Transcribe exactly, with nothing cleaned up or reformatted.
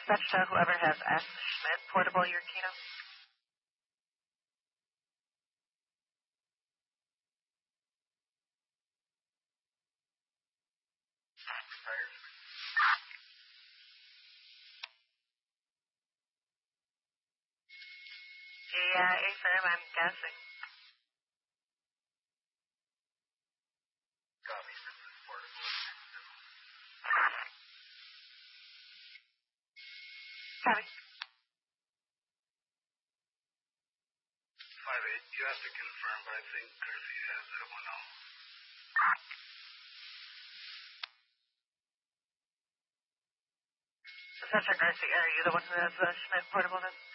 dispatch to whoever has S. Schmidt portable Urkino. Yeah, A firm, I'm guessing. Copy, this is portable. Copy. Five eight, you have to confirm, but I think Garcia has that one on. Dispatcher Garcia, are you the one who has the Schmidt portable then?